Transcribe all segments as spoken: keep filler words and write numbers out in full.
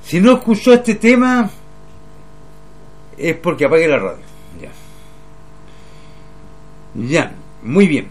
Si no escuchó este tema, es porque apague la radio. Ya. Ya, muy bien.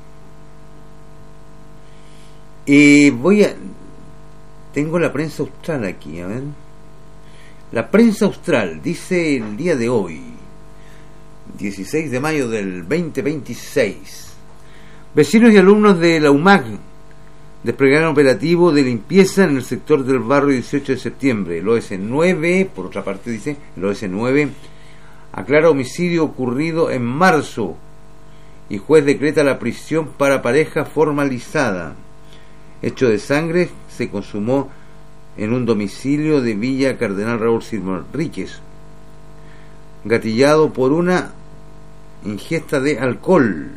Eh, voy a... Tengo la prensa austral aquí, a ver. La prensa austral dice el día de hoy, dieciséis de mayo del veinte veintiséis. Vecinos y alumnos de la U M A C desplegaron operativo de limpieza en el sector del barrio dieciocho de septiembre. El O S nueve, por otra parte dice, el O S nueve aclara homicidio ocurrido en marzo y juez decreta la prisión para pareja formalizada. Hecho de sangre se consumó en un domicilio de Villa Cardenal Raúl Manríquez, gatillado por una ingesta de alcohol.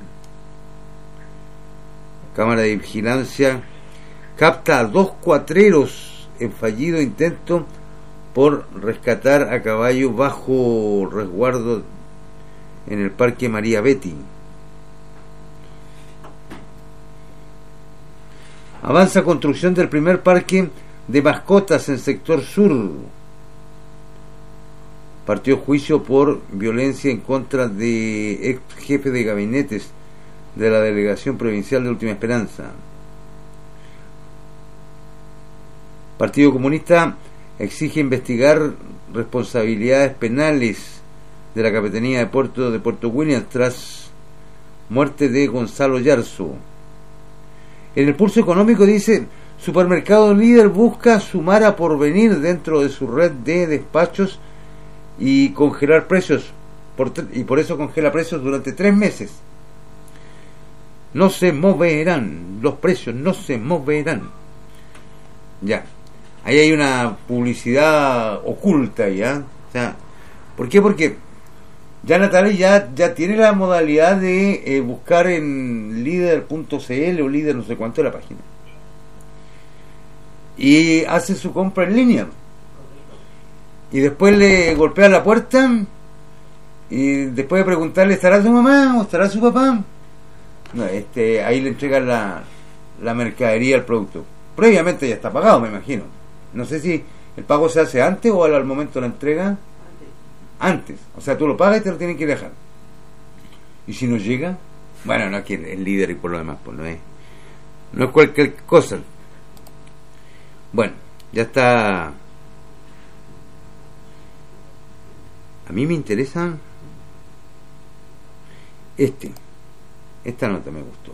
Cámara de vigilancia capta a dos cuatreros en fallido intento por rescatar a caballo bajo resguardo en el Parque María Betty. Avanza construcción del primer parque de mascotas en sector sur. Partió juicio por violencia en contra de ex jefe de gabinetes de la Delegación Provincial de Última Esperanza. Partido Comunista exige investigar responsabilidades penales de la Capitanía de Puerto de Puerto Williams tras muerte de Gonzalo Yarzo. En el pulso económico dice: Supermercado Líder busca sumar a Porvenir dentro de su red de despachos y congelar precios por, y por eso congela precios durante tres meses. No se moverán, los precios no se moverán. Ya, ahí hay una publicidad oculta ya. O sea, ¿por qué? Porque ya Natalia ya, ya tiene la modalidad de eh, buscar en líder punto c l o líder no sé cuánto de la página. Y hace su compra en línea. Y después le golpea la puerta y después de preguntarle, ¿estará su mamá o estará su papá? No, este, ahí le entregan la, la mercadería, el producto. Previamente ya está pagado, me imagino. No sé si el pago se hace antes o al, al momento de la entrega. Antes, o sea, tú lo pagas y te lo tienen que dejar. Y si no llega, bueno, no es que el líder y por lo demás, pues no es, no es cualquier cosa. Bueno, ya está. A mí me interesa este, esta nota me gustó,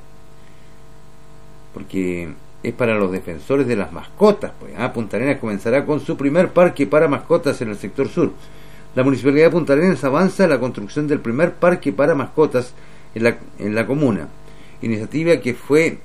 porque es para los defensores de las mascotas. Pues, ¿ah? Punta Arenas comenzará con su primer parque para mascotas en el sector sur. La Municipalidad de Punta Arenas avanza en la construcción del primer parque para mascotas en la, en la comuna, iniciativa que fue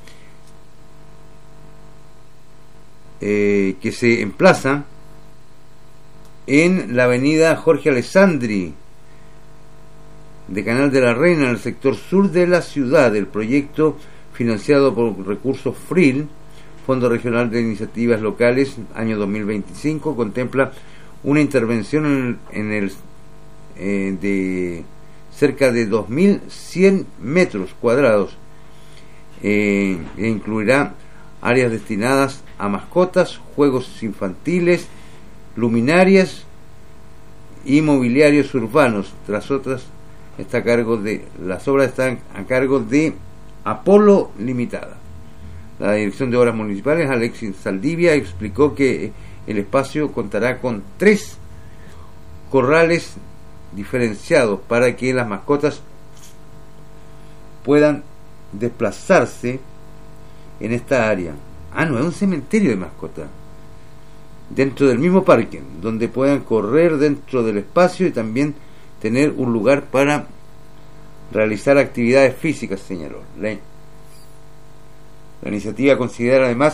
eh, que se emplaza en la avenida Jorge Alessandri de Canal de la Reina, en el sector sur de la ciudad. El proyecto, financiado por recursos F R I L, Fondo Regional de Iniciativas Locales, año dos mil veinticinco, contempla una intervención en el, en el eh, de cerca de dos mil cien metros cuadrados eh, e incluirá áreas destinadas a mascotas, juegos infantiles, luminarias y mobiliarios urbanos. Tras otras está a cargo de las obras están a cargo de Apolo Limitada. La Dirección de Obras Municipales, Alexis Saldivia, explicó que el espacio contará con tres corrales diferenciados para que las mascotas puedan desplazarse en esta área. Ah, no, es un cementerio de mascotas dentro del mismo parque, donde puedan correr dentro del espacio y también tener un lugar para realizar actividades físicas, señaló. La, la iniciativa considera además